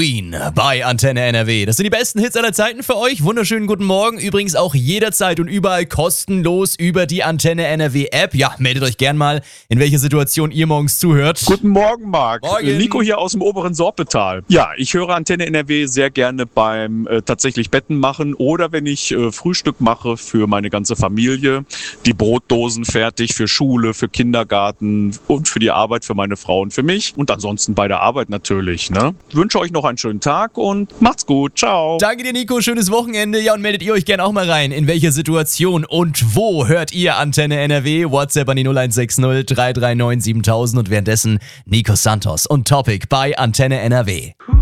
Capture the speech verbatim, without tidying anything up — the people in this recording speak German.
Queen bei Antenne N R W. Das sind die besten Hits aller Zeiten für euch. Wunderschönen guten Morgen. Übrigens auch jederzeit und überall kostenlos über die Antenne N R W App. Ja, meldet euch gern mal, in welcher Situation ihr morgens zuhört. Guten Morgen, Marc. Morgen. Nico hier aus dem oberen Sorpetal. Ja, ich höre Antenne N R W sehr gerne beim äh, tatsächlich Betten machen oder wenn ich äh, Frühstück mache für meine ganze Familie. Die Brotdosen fertig für Schule, für Kindergarten und für die Arbeit für meine Frau und für mich. Und ansonsten bei der Arbeit natürlich. Ne? Ich wünsche euch noch einen schönen Tag und macht's gut. Ciao. Danke dir, Nico. Schönes Wochenende. Ja, und meldet ihr euch gerne auch mal rein. In welcher Situation und wo hört ihr Antenne N R W? WhatsApp an die null eins sechs null drei drei neun siebentausend und währenddessen Nico Santos und Topic bei Antenne N R W.